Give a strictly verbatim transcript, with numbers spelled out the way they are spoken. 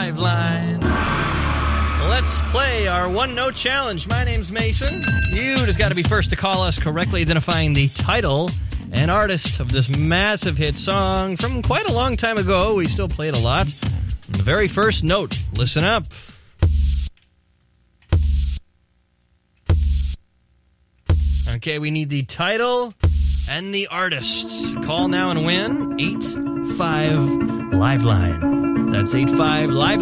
Liveline. Let's play our one-note challenge. My name's Mason. You just got to be first to call us, correctly identifying the title and artist of this massive hit song from quite a long time ago. We still play it a lot. And the very first note. Listen up. Okay, we need the title and the artist. Call now and win. eight five Liveline. That's eight five Liveline.